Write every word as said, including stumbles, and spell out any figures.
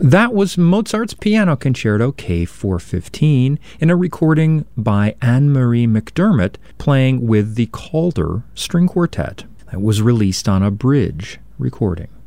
That was Mozart's Piano Concerto K four fifteen in a recording by Anne-Marie McDermott playing with the Calder String Quartet. It was released on a Bridge recording.